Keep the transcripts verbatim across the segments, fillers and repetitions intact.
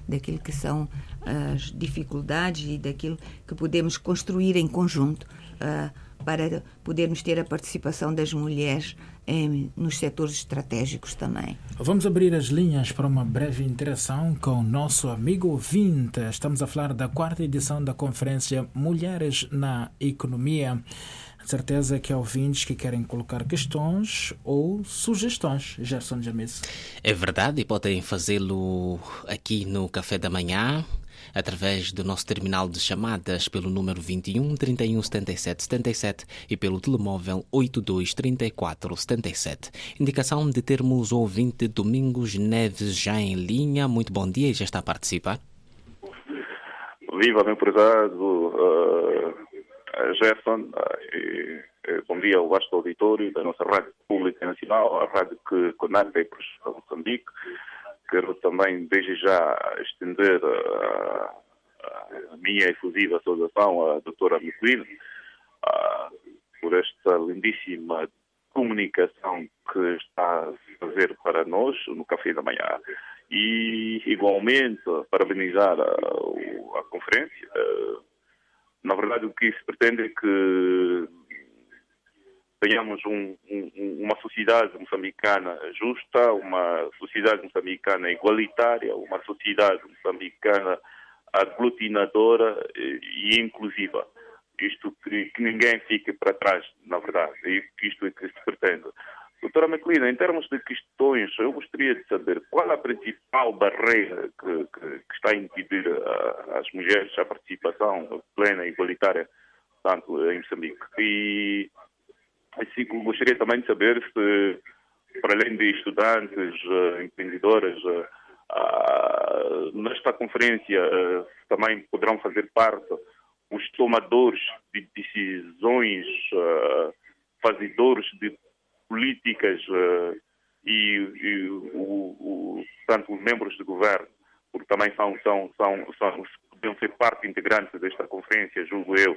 daquilo que são as dificuldades e daquilo que podemos construir em conjunto uh, para podermos ter a participação das mulheres em, nos setores estratégicos também. Vamos abrir as linhas para uma breve interação com o nosso amigo ouvinte. Estamos a falar da quarta edição da conferência Mulheres na Economia. Certeza que há ouvintes que querem colocar questões ou sugestões. Gerson James. É verdade, e podem fazê-lo aqui no Café da Manhã, através do nosso terminal de chamadas pelo número vinte e um, trinta e um, setenta e sete, setenta e sete e pelo telemóvel oitenta e dois, trinta e quatro, setenta e sete. Indicação de termos o ouvinte Domingos Neves já em linha. Muito bom dia e já está a participar. Viva, meu prezado uh, Gerson, uh, e, e, bom dia ao vasto auditório da nossa Rádio Pública Nacional, a rádio que conecta para Moçambique. Quero também, desde já, estender a, a minha efusiva saudação à doutora Miquelina uh, por esta lindíssima comunicação que está a fazer para nós no Café da Manhã. E, igualmente, parabenizar a, a conferência. Uh, na verdade, o que se pretende é que tenhamos um, um, uma sociedade moçambicana justa, uma sociedade moçambicana igualitária, uma sociedade moçambicana aglutinadora e, e inclusiva. Isto que, que ninguém fique para trás, na verdade. E isto é que se pretende. Doutora Miquelina, em termos de questões, eu gostaria de saber qual a principal barreira que, que, que está a impedir a, as mulheres a participação plena e igualitária, tanto em Moçambique. E assim, gostaria também de saber se, para além de estudantes, uh, empreendedoras, uh, uh, nesta conferência uh, também poderão fazer parte os tomadores de decisões, uh, fazedores de políticas uh, e, e o, o, tanto os membros do governo, porque também são, são, são, são, podem ser parte integrante desta conferência, julgo eu.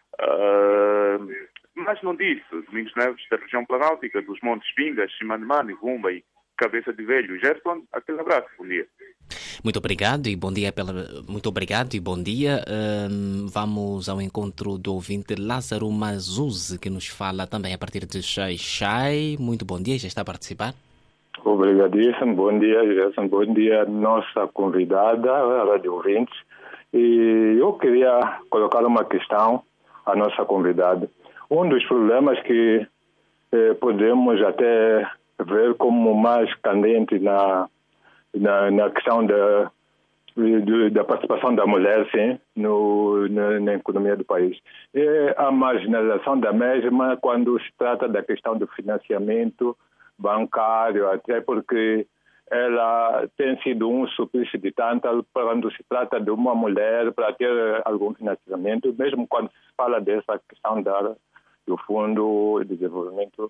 Uh, mas não disse, Domingos Neves, da região planáltica, dos Montes Pingas, Chimanimani, Vumba e Cabeça de Velho. Gerson, aquele abraço, bom dia. Muito obrigado e bom dia. Pela... Muito obrigado e bom dia. Um, vamos ao encontro do ouvinte Lázaro Mazuzzi, que nos fala também a partir de Xai-Xai. Muito bom dia, já está a participar. Obrigadíssimo, bom dia, Gerson. Bom dia, nossa convidada, a rádio ouvintes. E eu queria colocar uma questão à nossa convidada. Um dos problemas que eh, podemos até ver como mais candente na, na, na questão da, de, da participação da mulher, sim, no, na, na economia do país, é a marginalização da mesma quando se trata da questão do financiamento bancário, até porque ela tem sido um suplício de tanto quando se trata de uma mulher para ter algum financiamento, mesmo quando se fala dessa questão da, do Fundo de Desenvolvimento,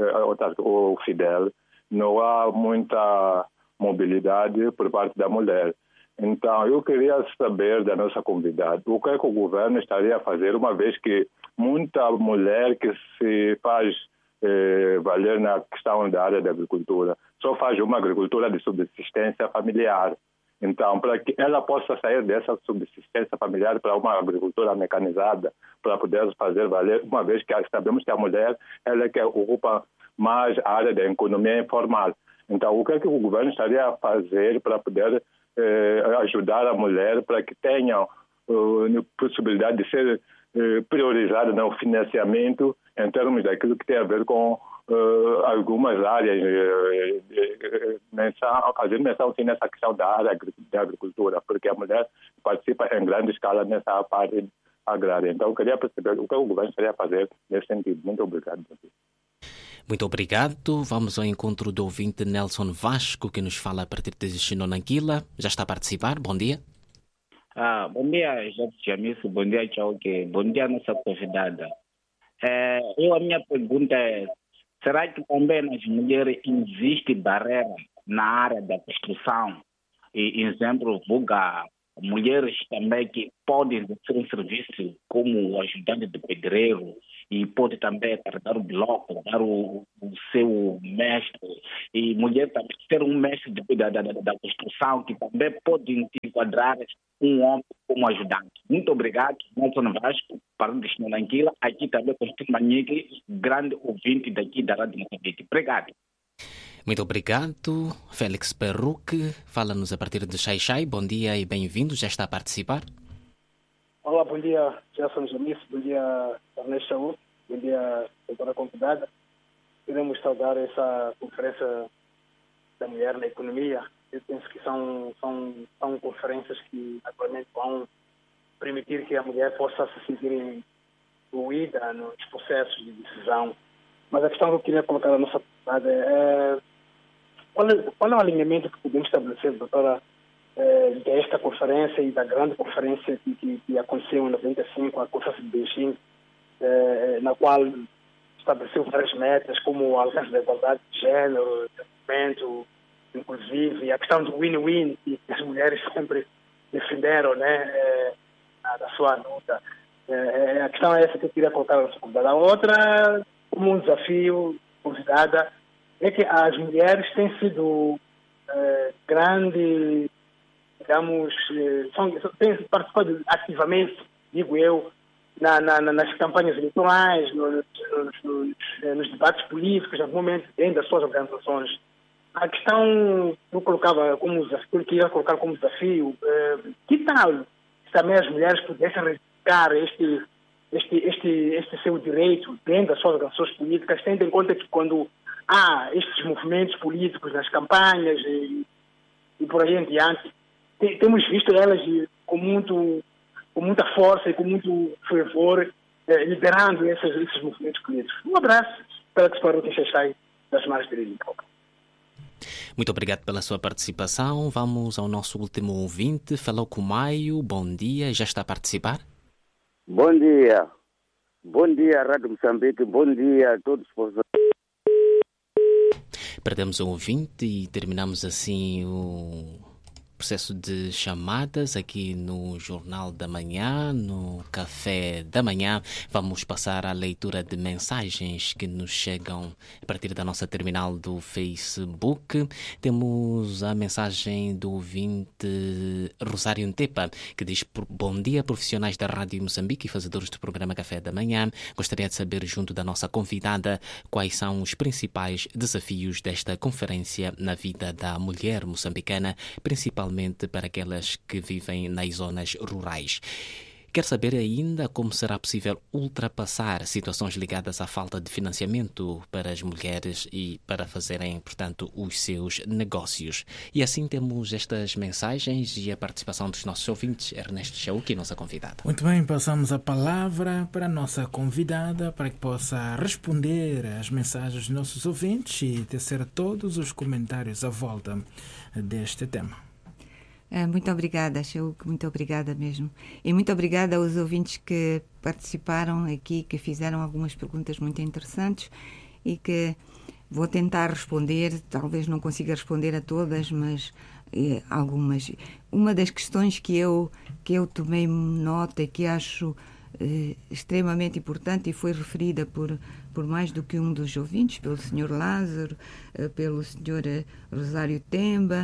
o FIDEL, não há muita mobilidade por parte da mulher. Então, eu queria saber da nossa convidada o que é que o governo estaria a fazer, uma vez que muita mulher que se faz eh, valer na questão da área da agricultura só faz uma agricultura de subsistência familiar. Então, para que ela possa sair dessa subsistência familiar para uma agricultura mecanizada, para poder fazer valer, uma vez que sabemos que a mulher ela é que ocupa mais a área da economia informal. Então, o que é que o governo estaria a fazer para poder eh, ajudar a mulher para que tenha uh, possibilidade de ser uh, priorizada no financiamento em termos daquilo que tem a ver com Uh, algumas áreas, uh, uh, menção, fazer menção sim, nessa questão da área da agricultura, porque a mulher participa em grande escala nessa parte agrária. Então, eu queria perceber o que o governo estaria a fazer nesse sentido. Muito obrigado. Muito obrigado. Vamos ao encontro do ouvinte Nelson Vasco, que nos fala a partir de Xinonanguila. Já está a participar. Bom dia. Ah, bom dia, Jorge Jamisso. Bom dia, Tchauque. Bom dia, nossa convidada. É, eu, a minha pergunta é: será que também nas mulheres existe barreira na área da construção? E, exemplo, Buga, mulheres também que podem exercer um serviço como ajudante de pedreiro e pode também carregar o bloco, dar o, o seu mestre, e mulher também ser um mestre de, da, da, da construção que também pode enquadrar um homem como ajudante. Muito obrigado, Nelson Vasco, para o Destino Anguila, aqui também Constantino Manique, grande ouvinte daqui da Rádio Moçambique. Obrigado. Muito obrigado, Félix Perruque, fala-nos a partir de Xai-Xai. Bom dia e bem-vindo, já está a participar. Olá, bom dia, Gerson Janice, bom dia, Ernesto Chaú, bom dia, doutora convidada. Queremos saudar essa conferência da mulher na economia. Eu penso que são, são, são conferências que atualmente vão permitir que a mulher possa se sentir incluída nos processos de decisão. Mas a questão que eu queria colocar na nossa comunidade é qual, é qual é o alinhamento que podemos estabelecer, doutora, é, desta conferência e da grande conferência que, que, que aconteceu em noventa e cinco, a Conferência de Beijing, é, na qual estabeleceu várias metas, como o alcance da igualdade de género, desenvolvimento, inclusive, a questão do win-win, que as mulheres sempre defenderam, né, é, da sua luta. É, a questão é essa que eu queria colocar na nossa comunidade. A outra, como um desafio, convidada, é que as mulheres têm sido é, grandes, digamos, são, têm participado ativamente, digo eu, na, na, nas campanhas eleitorais, nos, nos, nos, nos debates políticos, no momento, dentro das suas organizações. A questão que eu colocava como desafio, que eu queria colocar como desafio, é, que tal se também as mulheres pudessem reivindicar este, este, este, este seu direito dentro das suas organizações políticas, tendo em conta que quando há estes movimentos políticos nas campanhas e, e por aí em diante, te, temos visto elas com, muito, com muita força e com muito fervor eh, liderando esses, esses movimentos políticos. Um abraço para que se parou que Xai das Mares de Iricoca. Muito obrigado pela sua participação. Vamos ao nosso último ouvinte. Falou com o Maio. Bom dia. Já está a participar? Bom dia. Bom dia, Rádio Moçambique. Bom dia a todos os... Perdemos o ouvinte e terminamos assim o processo de chamadas aqui no Jornal da Manhã, no Café da Manhã. Vamos passar à leitura de mensagens que nos chegam a partir da nossa terminal do Facebook. Temos a mensagem do ouvinte Rosário Ntepa, que diz: bom dia, profissionais da Rádio Moçambique e fazedores do programa Café da Manhã. Gostaria de saber, junto da nossa convidada, quais são os principais desafios desta conferência na vida da mulher moçambicana, principalmente para aquelas que vivem nas zonas rurais. Quer saber ainda como será possível ultrapassar situações ligadas à falta de financiamento para as mulheres e para fazerem, portanto, os seus negócios. E assim temos estas mensagens e a participação dos nossos ouvintes. Ernesto Chauque, nossa convidada. Muito bem, passamos a palavra para a nossa convidada para que possa responder às mensagens dos nossos ouvintes e tecer todos os comentários à volta deste tema. Muito obrigada, Chauque, muito obrigada mesmo. E muito obrigada aos ouvintes que participaram aqui, que fizeram algumas perguntas muito interessantes e que vou tentar responder, talvez não consiga responder a todas, mas eh, algumas. Uma das questões que eu, que eu tomei nota e que acho eh, extremamente importante e foi referida por, por mais do que um dos ouvintes, pelo senhor Lázaro, eh, pelo senhor eh, Rosário Temba,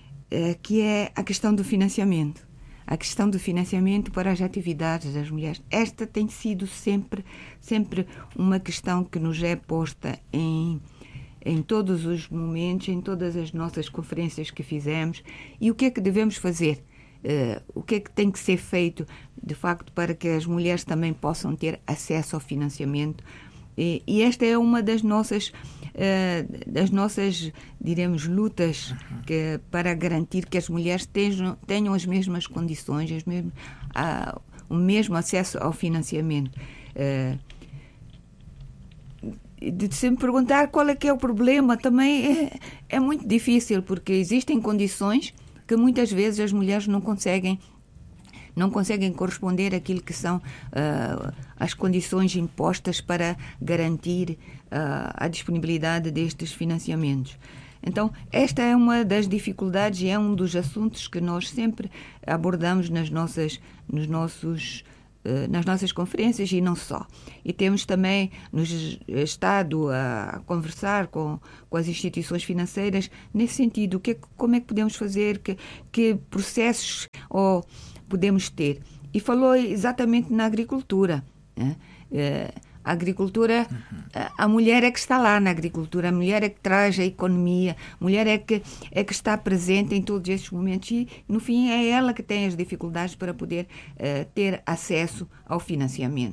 que é a questão do financiamento. A questão do financiamento para as atividades das mulheres. Esta tem sido sempre, sempre uma questão que nos é posta em, em todos os momentos, em todas as nossas conferências que fizemos. E o que é que devemos fazer? Uh, o que é que tem que ser feito, de facto, para que as mulheres também possam ter acesso ao financiamento? E, e esta é uma das nossas, uh, das nossas, diremos, lutas que, para garantir que as mulheres tenham, tenham as mesmas condições, as mesmas, uh, o mesmo acesso ao financiamento. Uh, de se me perguntar qual é que é o problema, também é, é muito difícil, porque existem condições que muitas vezes as mulheres não conseguem não conseguem corresponder àquilo que são uh, as condições impostas para garantir uh, a disponibilidade destes financiamentos. Então, esta é uma das dificuldades e é um dos assuntos que nós sempre abordamos nas nossas, nos nossos, nas nossas conferências e não só. E temos também nos estado a conversar com, com as instituições financeiras nesse sentido, que, como é que podemos fazer, que, que processos ou podemos ter. E falou exatamente na agricultura, né? A agricultura, a mulher é que está lá na agricultura, a mulher é que traz a economia, a mulher é que, é que está presente em todos estes momentos e, no fim, é ela que tem as dificuldades para poder uh, ter acesso ao financiamento.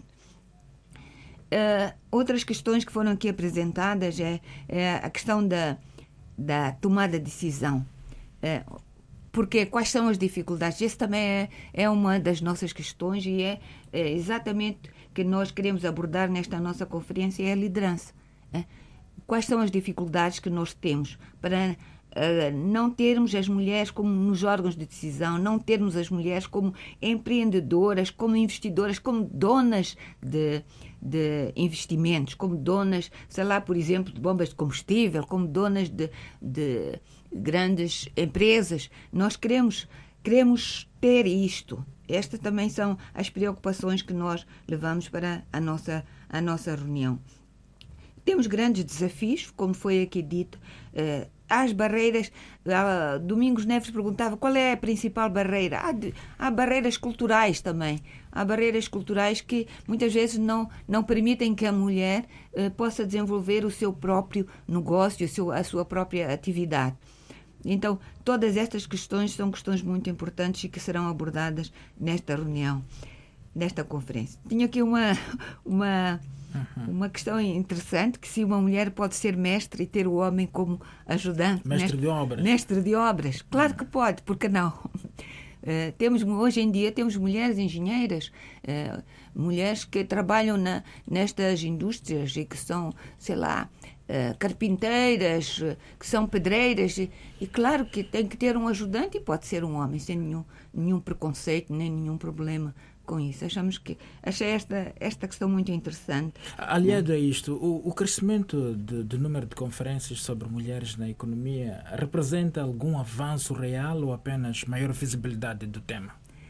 Uh, outras questões que foram aqui apresentadas é, é a questão da, da tomada de decisão. Uh, Porque quais são as dificuldades? Essa também é, é uma das nossas questões e é, é exatamente que nós queremos abordar nesta nossa conferência, é a liderança. É? Quais são as dificuldades que nós temos para uh, não termos as mulheres como nos órgãos de decisão, não termos as mulheres como empreendedoras, como investidoras, como donas de, de investimentos, como donas, sei lá, por exemplo, de bombas de combustível, como donas de... de grandes empresas. Nós queremos, queremos ter isto. Estas também são as preocupações que nós levamos para a nossa, a nossa reunião. Temos grandes desafios, como foi aqui dito. Uh, as barreiras, uh, Domingos Neves perguntava qual é a principal barreira. Há, de, há barreiras culturais também. Há barreiras culturais que muitas vezes não, não permitem que a mulher uh, possa desenvolver o seu próprio negócio, o seu, a sua própria atividade. Então, todas estas questões são questões muito importantes e que serão abordadas nesta reunião, nesta conferência. Tinha aqui uma, uma, uhum. uma questão interessante, que se uma mulher pode ser mestre e ter o homem como ajudante. Mestre, mestre de obras. Mestre de obras. Claro uhum. que pode, porque não? Uh, temos, hoje em dia temos mulheres engenheiras, uh, mulheres que trabalham na, nestas indústrias e que são, sei lá, uh, carpinteiras, uh, que são pedreiras, e, e claro que tem que ter um ajudante e pode ser um homem, sem nenhum, nenhum preconceito, nem nenhum problema com isso. Achamos que, achei esta, esta questão muito interessante. Aliado a isto, o, o crescimento de, de número de conferências sobre mulheres na economia representa algum avanço real ou apenas maior visibilidade do tema?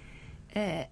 É,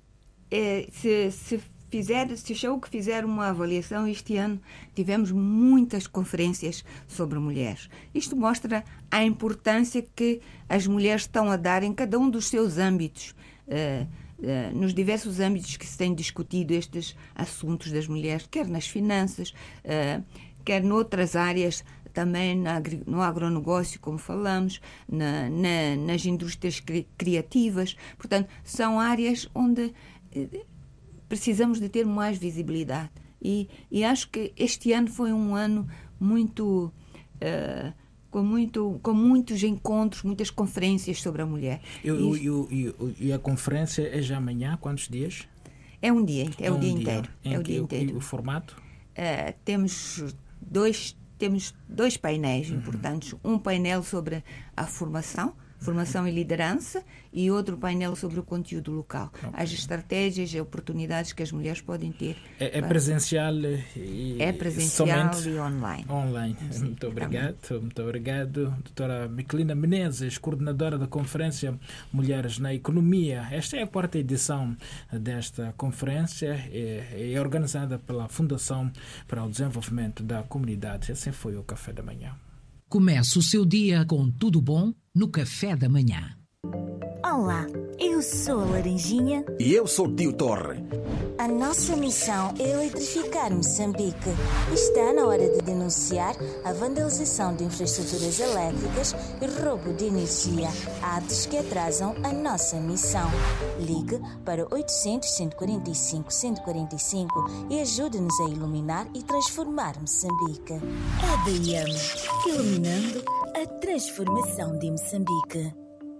é, se, se fizer, se achou que fizer uma avaliação, este ano tivemos muitas conferências sobre mulheres. Isto mostra a importância que as mulheres estão a dar em cada um dos seus âmbitos, é, Uh, nos diversos âmbitos que se têm discutido estes assuntos das mulheres, quer nas finanças, uh, quer noutras áreas, também na, no agronegócio, como falamos, na, na, nas indústrias cri- criativas. Portanto, são áreas onde uh, precisamos de ter mais visibilidade. E, e acho que este ano foi um ano muito... Uh, Com, muito, com muitos encontros, muitas conferências sobre a mulher. E, e, e, e a conferência é já amanhã? Quantos dias? É um dia, é, é o um dia, dia inteiro. Em é o que, dia inteiro. E o formato? Uh, temos dois, temos dois painéis uhum. importantes. Um painel sobre a formação, formação e liderança, e outro painel sobre o conteúdo local. Okay. As estratégias e oportunidades que as mulheres podem ter. É, é presencial e É presencial somente e online. Online. Sim, muito obrigado. Também. Muito obrigado. Doutora Miquelina Menezes, coordenadora da Conferência Mulheres na Economia. Esta é a quarta edição desta conferência, é, é organizada pela Fundação para o Desenvolvimento da Comunidade. Assim foi o Café da Manhã. Comece o seu dia com tudo bom no Café da Manhã. Olá, eu sou a Laranjinha. E eu sou o Tio Torre. A nossa missão é eletrificar Moçambique. Está na hora de denunciar a vandalização de infraestruturas elétricas e roubo de energia, atos que atrasam a nossa missão. Ligue para oitocentos, cento e quarenta e cinco, cento e quarenta e cinco e ajude-nos a iluminar e transformar Moçambique. A D I M, iluminando a transformação de Moçambique.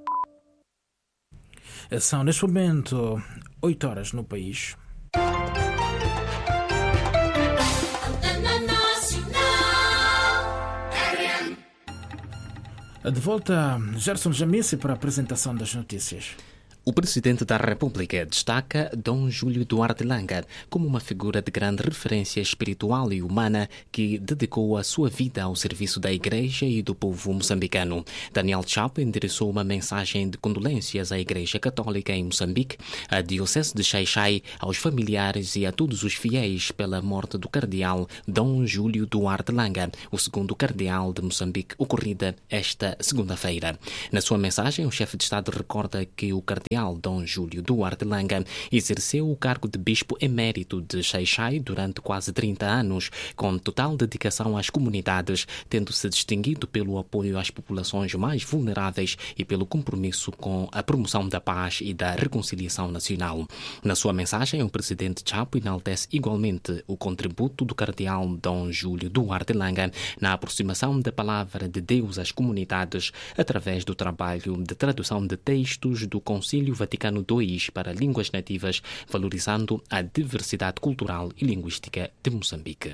São, neste momento, oito horas no país. De volta, Gerson Jamice para a apresentação das notícias. O Presidente da República destaca Dom Júlio Duarte Langa como uma figura de grande referência espiritual e humana que dedicou a sua vida ao serviço da Igreja e do povo moçambicano. Daniel Chapo endereçou uma mensagem de condolências à Igreja Católica em Moçambique, à Diocese de Xai-Xai, aos familiares e a todos os fiéis pela morte do cardeal Dom Júlio Duarte Langa, o segundo cardeal de Moçambique, ocorrida esta segunda-feira. Na sua mensagem, o chefe de Estado recorda que o cardeal Dom Júlio Duarte Langa exerceu o cargo de bispo emérito de Xai-Xai durante quase trinta anos, com total dedicação às comunidades, tendo se distinguido pelo apoio às populações mais vulneráveis e pelo compromisso com a promoção da paz e da reconciliação nacional. Na sua mensagem, o presidente Chapo enaltece igualmente o contributo do cardeal Dom Júlio Duarte Langa na aproximação da palavra de Deus às comunidades através do trabalho de tradução de textos do Concílio Vaticano dois para línguas nativas, valorizando a diversidade cultural e linguística de Moçambique.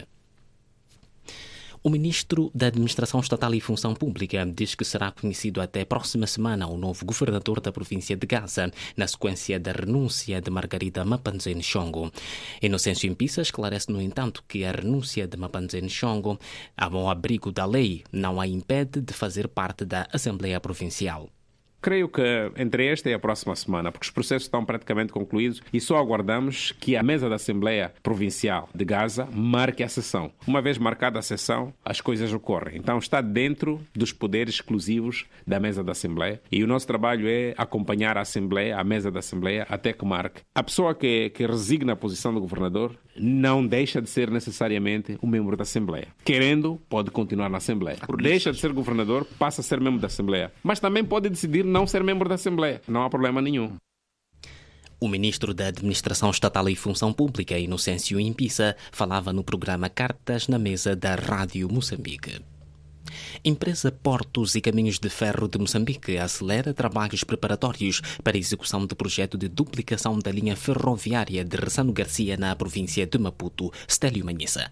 O ministro da Administração Estatal e Função Pública diz que será conhecido até a próxima semana o novo governador da província de Gaza, na sequência da renúncia de Margarida Mapanzene Chongo. Inocêncio Impisa esclarece, no entanto, que a renúncia de Mapanzene Chongo, ao abrigo da lei, não a impede de fazer parte da Assembleia Provincial. Creio que entre esta e a próxima semana, porque os processos estão praticamente concluídos e só aguardamos que a mesa da Assembleia Provincial de Gaza marque a sessão. Uma vez marcada a sessão, as coisas ocorrem. Então está dentro dos poderes exclusivos da mesa da Assembleia e o nosso trabalho é acompanhar a Assembleia, a mesa da Assembleia, até que marque. A pessoa que, que resigna a posição do governador não deixa de ser necessariamente um membro da Assembleia. Querendo, pode continuar na Assembleia. Deixa de ser governador, passa a ser membro da Assembleia. Mas também pode decidir não ser membro da Assembleia. Não há problema nenhum. O ministro da Administração Estatal e Função Pública, Inocêncio Impisa, falava no programa Cartas na Mesa da Rádio Moçambique. Empresa Portos e Caminhos de Ferro de Moçambique acelera trabalhos preparatórios para a execução do projeto de duplicação da linha ferroviária de Ressano Garcia na província de Maputo. Stélio Manhissa.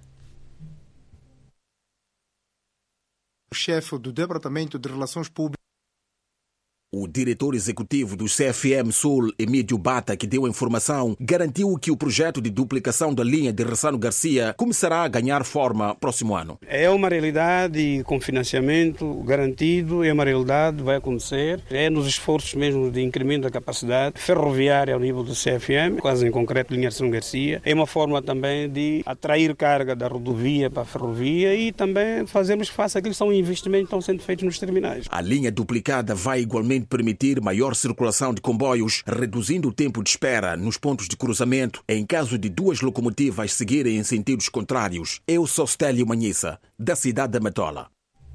O chefe do Departamento de Relações Públicas. O diretor executivo do C F M Sul, Emílio Bata, que deu a informação, garantiu que o projeto de duplicação da linha de Ressano Garcia começará a ganhar forma próximo ano. É uma realidade com financiamento garantido, é uma realidade, vai acontecer. É nos esforços mesmo de incremento da capacidade ferroviária ao nível do C F M, quase em concreto linha Ressano Garcia. É uma forma também de atrair carga da rodovia para a ferrovia e também fazermos face àquilo que são investimentos que estão sendo feitos nos terminais. A linha duplicada vai igualmente permitir maior circulação de comboios, reduzindo o tempo de espera nos pontos de cruzamento em caso de duas locomotivas seguirem em sentidos contrários. Eu sou Stélio Manhissa, da cidade da Matola.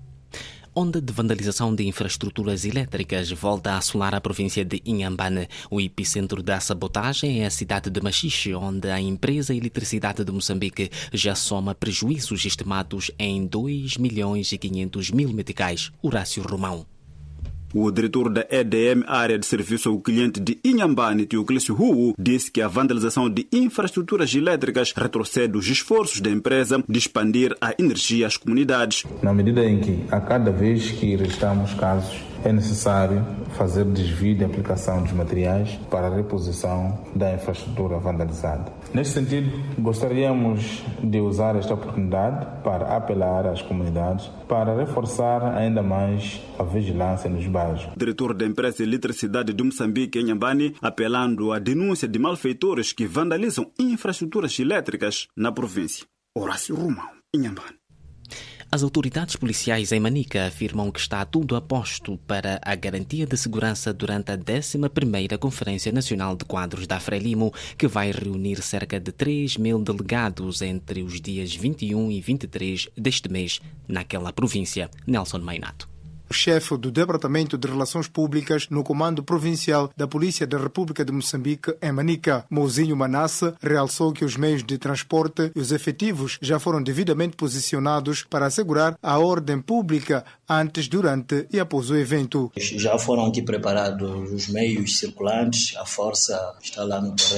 Onda de vandalização de infraestruturas elétricas volta a assolar a província de Inhambane. O epicentro da sabotagem é a cidade de Machixe, onde a empresa Eletricidade de Moçambique já soma prejuízos estimados em dois milhões e quinhentos mil meticais. Horácio Romão. O diretor da E D M, área de serviço ao cliente de Inhambane, Teoclésio Hu, disse que a vandalização de infraestruturas elétricas retrocede os esforços da empresa de expandir a energia às comunidades. Na medida em que, a cada vez que registramos casos, é necessário fazer desvio de aplicação dos materiais para a reposição da infraestrutura vandalizada. Neste sentido, gostaríamos de usar esta oportunidade para apelar às comunidades para reforçar ainda mais a vigilância nos bairros. O diretor da empresa Eletricidade de Moçambique, Inhambane, apelando à denúncia de malfeitores que vandalizam infraestruturas elétricas na província. Horácio Romão, Inhambane. As autoridades policiais em Manica afirmam que está tudo a posto para a garantia de segurança durante a décima primeira Conferência Nacional de Quadros da Frelimo, que vai reunir cerca de três mil delegados entre os dias vinte e um e vinte e três deste mês naquela província. Nelson Mainato. O chefe do Departamento de Relações Públicas no Comando Provincial da Polícia da República de Moçambique, em Manica, Mouzinho Manasse, realçou que os meios de transporte e os efetivos já foram devidamente posicionados para assegurar a ordem pública antes, durante e após o evento. Já foram aqui preparados os meios circulantes, a força está lá no terreno.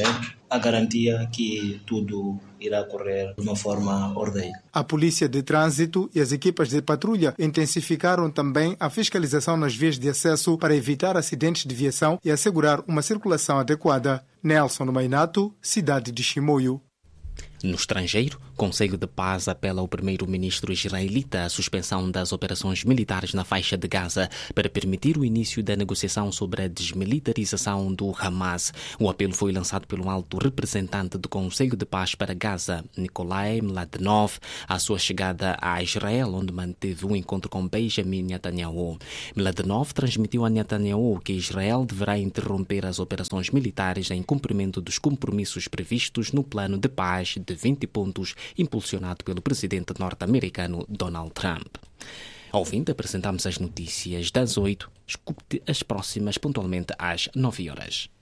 a garantia que tudo irá correr de uma forma ordeira. A Polícia de Trânsito e as equipas de patrulha intensificaram também a fiscalização nas vias de acesso para evitar acidentes de viação e assegurar uma circulação adequada. Nelson Mainato, cidade de Chimoio. No estrangeiro, o Conselho de Paz apela ao primeiro-ministro israelita à suspensão das operações militares na faixa de Gaza para permitir o início da negociação sobre a desmilitarização do Hamas. O apelo foi lançado pelo alto representante do Conselho de Paz para Gaza, Nikolai Mladenov, à sua chegada a Israel, onde manteve um encontro com Benjamin Netanyahu. Mladenov transmitiu a Netanyahu que Israel deverá interromper as operações militares em cumprimento dos compromissos previstos no plano de paz de vinte pontos impulsionado pelo presidente norte-americano Donald Trump. Ao fim, apresentamos as notícias das oito. Escute as próximas pontualmente às nove horas.